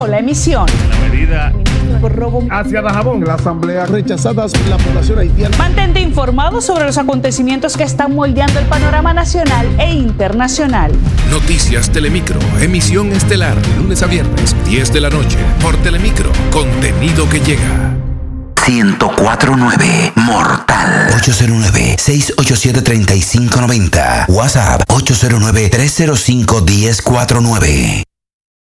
La emisión. La medida hacia Dajabón. La asamblea rechazadas la población haitiana. Mantente informado sobre los acontecimientos que están moldeando el panorama nacional e internacional. Noticias Telemicro, emisión estelar, lunes a viernes, 10 de la noche, por Telemicro, contenido que llega. 104.9 Mortal 809-687-3590 WhatsApp 809-305-1049